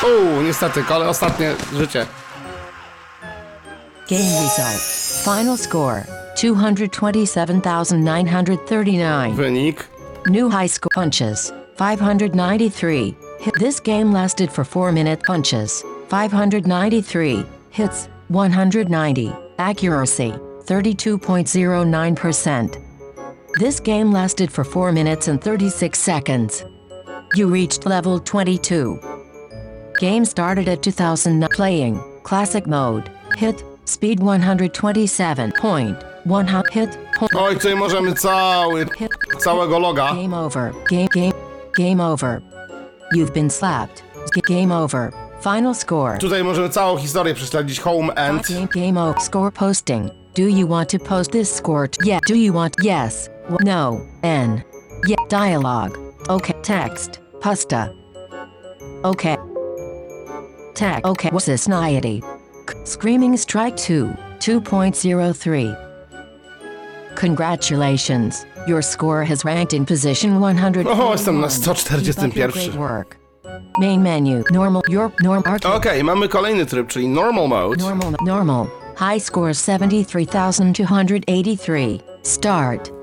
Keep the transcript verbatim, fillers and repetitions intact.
Uuu, niestety, ale ostatnie życie. Game result. Final score, two hundred twenty-seven thousand nine hundred thirty-nine. Wynik. New high score. Punches, five hundred ninety-three. Hit. This game lasted for four minute punches, five hundred ninety-three. Hits, one hundred ninety. Accuracy, thirty-two point zero nine percent. This game lasted for four minutes and thirty-six seconds. You reached level twenty-two. Game started at two thousand nine. Playing, classic mode. Hit, speed one hundred twenty-seven point one. Hit, point. Oj, tutaj możemy cały, całego loga. Game over. Game, game, game over. You've been slapped. G- Game over. Final score. Tutaj możemy całą historię prześledzić. Home end. Game, game over. Score posting. Do you want to post this score? T- yeah. Do you want? Yes. W- no. N. Yeah. Dialogue. Okay. Text. Pusta. Okay. Tag. Okay. Society. Screaming Strike two. two point zero three. Congratulations. Your score has ranked in position one hundred. O, jestem na sto Keep czterdziestym up your pierwszym. great work. Main menu. Normal. Your norm. Arcade. Okej, mamy kolejny tryb, czyli normal mode. Normal. Normal. High score seventy-three thousand two hundred eighty-three. Start.